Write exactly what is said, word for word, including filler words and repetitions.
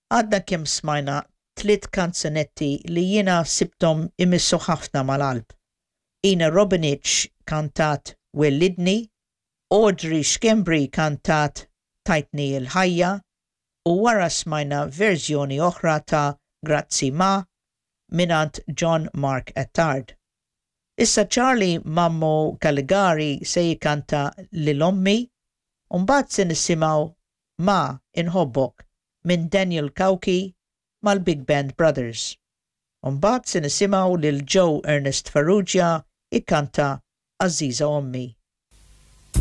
Għadna kemm smajna tliet kanzunetti li jiena sibtom imissu ħafna mal-qalb. Ina Robinich kantat Wellidni, Audrey Schembri kantat Tajtni il-ħajja u wara smajna verżjoni oħra ta' Grazzi Ma minant John Mark Attard. Issa Charlie Mammo Caligari se jikanta Lil-Ommi u mbagħad se nisimgħu Ma Inħobbok minn Daniel Kauki mal-Big Band Brothers. U mbagħad se nisimgħu lil Joe Ernest Farrugia ikkanta Aziza Ommi.